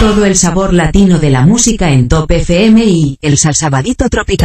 Todo el sabor latino de la música en Top FM y El Salsabadito Tropical.